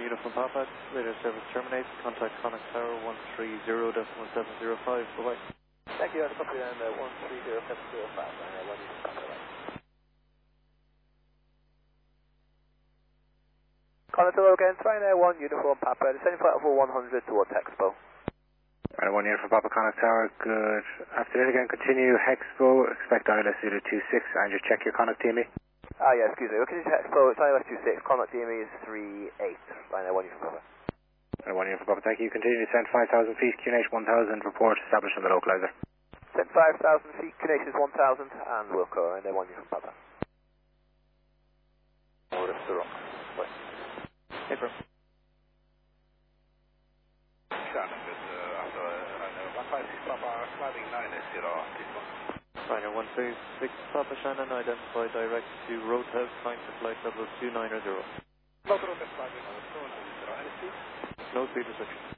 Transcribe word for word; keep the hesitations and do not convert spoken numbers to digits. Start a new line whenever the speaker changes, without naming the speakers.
Uniform Papa, later service terminates, contact Connacht Tower one three zero point seven zero five, bye bye.
Thank you, I'll copy down uh, one three zero seven zero five, uh, one Uniform Papa. Connacht Tower again, Ryanair one Uniform Papa, descending flight level one hundred towards Expo.
Right, one Uniform Papa, Connacht Tower, good afternoon again, continue Hexpo, expect I L S zero two six, and just check your Connacht T M E.
Ah, yeah, excuse me. We're continuing to Expo. It's I L S two six. Connacht D M E is three eight. Ryanair one Uniform Papa.
Right, one Uniform Papa, thank you. Continue to send five thousand feet, Q N H one thousand, report established on the localizer.
Send five thousand feet, Q N H is one thousand, and Wilco, Ryanair one Uniform Papa. Oh, that's the wrong. Wait.
Hey, bro.
Shannon, good uh, after Ryanair one five six Papa, sliding nine S zero, this one.
Ryanair one three six Papa Shannon, identify direct to Roadhouse, climb to flight level two nine zero.
Local Roadhouse, sliding on the phone, is there any speed?
No speed restriction.